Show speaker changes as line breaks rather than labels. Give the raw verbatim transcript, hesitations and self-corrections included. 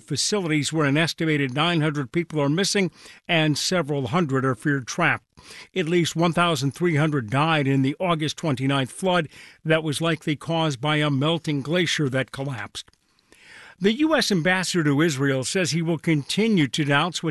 facilities where an estimated nine hundred people are missing and several hundred are feared trapped. At least one thousand three hundred died in the August twenty-ninth flood that was likely caused by a melting glacier that collapsed. The U S ambassador to Israel says he will continue to denounce what